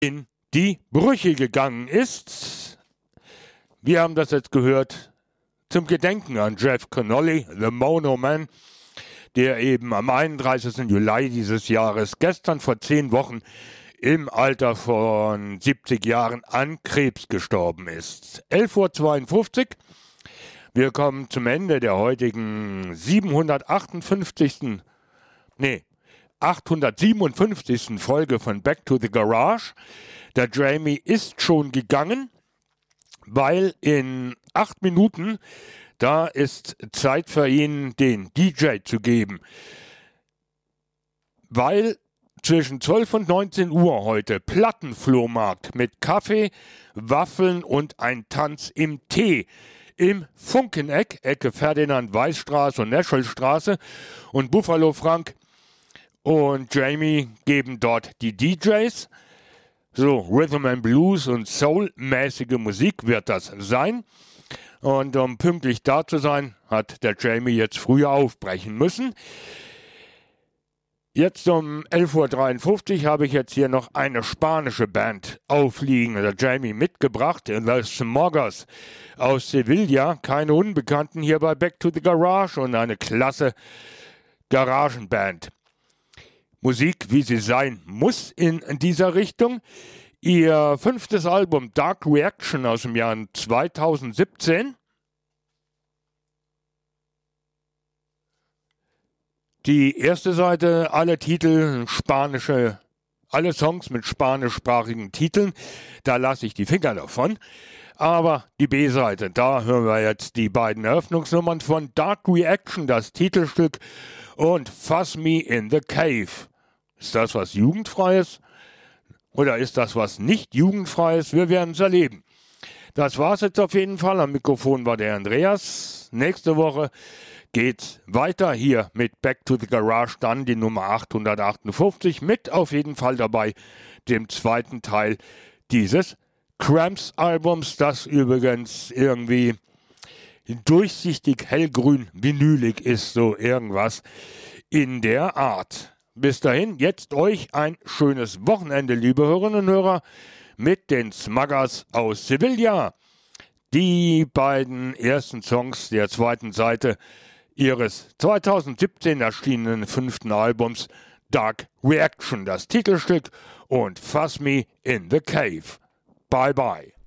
in die Brüche gegangen ist. Wir haben das jetzt gehört zum Gedenken an Jeff Connolly, The Mono Man, der eben am 31. Juli dieses Jahres, gestern vor 10 Wochen, im Alter von 70 Jahren an Krebs gestorben ist. 11:52 Uhr. Wir kommen zum Ende der heutigen 857. Folge von Back to the Garage. Der Jamie ist schon gegangen, weil in 8 Minuten, da ist Zeit für ihn, den DJ zu geben. Weil zwischen 12 und 19 Uhr heute Plattenflohmarkt mit Kaffee, Waffeln und ein Tanz im Tee im Funkeneck, Ecke Ferdinand-Weiß-Straße und Naschelstraße, und Buffalo Frank und Jamie geben dort die DJs. So Rhythm and Blues und Soul-mäßige Musik wird das sein. Und um pünktlich da zu sein, hat der Jamie jetzt früher aufbrechen müssen. Jetzt um 11:53 Uhr habe ich jetzt hier noch eine spanische Band aufliegen, der Jamie mitgebracht, The Smoggers aus Sevilla, keine Unbekannten hier bei Back to the Garage, und eine klasse Garagenband. Musik, wie sie sein muss in dieser Richtung. Ihr 5. Album Dark Reaction aus dem Jahr 2017. Die erste Seite, alle Songs mit spanischsprachigen Titeln, da lasse ich die Finger davon. Aber die B-Seite, da hören wir jetzt die beiden Eröffnungsnummern von Dark Reaction, das Titelstück, und Fuss Me in the Cave. Ist das was Jugendfreies? Oder ist das was nicht Jugendfreies? Wir werden es erleben. Das war's jetzt auf jeden Fall. Am Mikrofon war der Andreas. Nächste Woche geht's weiter hier mit Back to the Garage, dann die Nummer 858, mit auf jeden Fall dabei dem zweiten Teil dieses Cramps-Albums, das übrigens irgendwie durchsichtig hellgrün vinylig ist, so irgendwas in der Art. Bis dahin, jetzt euch ein schönes Wochenende, liebe Hörerinnen und Hörer, mit den Smuggers aus Sevilla. Die beiden ersten Songs der zweiten Seite ihres 2017 erschienenen 5. Albums Dark Reaction, das Titelstück, und Fuss Me in the Cave. Bye bye.